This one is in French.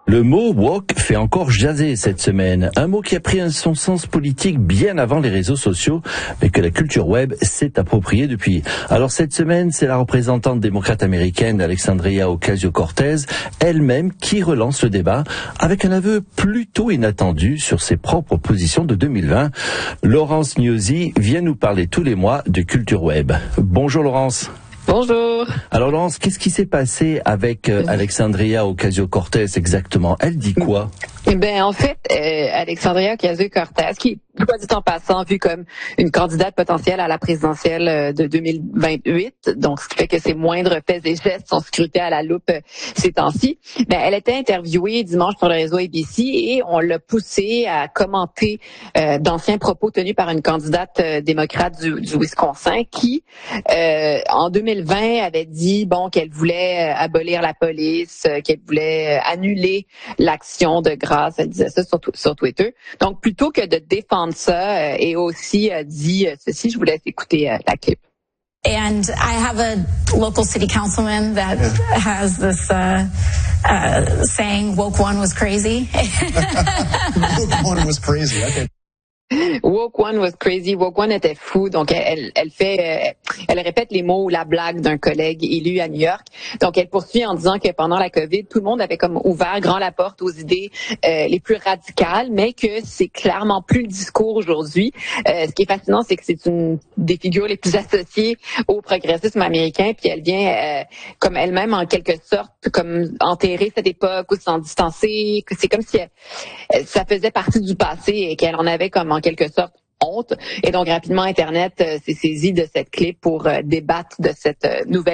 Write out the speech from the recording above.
Le mot woke fait encore jaser cette semaine. Un mot qui a pris son sens politique bien avant les réseaux sociaux, mais que la culture web s'est approprié depuis. Alors cette semaine, c'est la représentante démocrate américaine Alexandria Ocasio-Cortez, elle-même, qui relance le débat avec un aveu plutôt inattendu sur ses propres positions de 2020. Laurence Niosi vient nous parler tous les mois de culture web. Bonjour Laurence. Bonjour. Alors Laurence, qu'est-ce qui s'est passé avec Alexandria Ocasio-Cortez exactement? Elle dit quoi? En fait, Alexandria Ocasio-Cortez, qui, soit dit en passant, vue comme une candidate potentielle à la présidentielle de 2028, donc ce qui fait que ses moindres faits et gestes sont scrutés à la loupe ces temps-ci, elle était interviewée dimanche sur le réseau ABC et on l'a poussée à commenter d'anciens propos tenus par une candidate démocrate du Wisconsin qui, en 2020, avait dit qu'elle voulait abolir la police, qu'elle voulait annuler l'action de grâce. Elle disait ça sur Twitter. Donc, plutôt que de défendre ça, et aussi dit ceci, je vous laisse écouter la clip. And I have a local city councilman that has this saying, woke one was crazy. Woke one was crazy, okay. Woke one was crazy. Woke one était fou. Donc, elle répète les mots ou la blague d'un collègue élu à New York. Donc, elle poursuit en disant que pendant la COVID, tout le monde avait comme ouvert grand la porte aux idées les plus radicales, mais que c'est clairement plus le discours aujourd'hui. Ce qui est fascinant, c'est que c'est une des figures les plus associées au progressisme américain, puis elle vient comme elle-même en quelque sorte comme enterrer cette époque ou s'en distancer. Que c'est comme si ça faisait partie du passé et qu'elle en avait comme en quelque sorte honte. Et donc rapidement Internet s'est saisi de cette clip pour débattre de cette nouvelle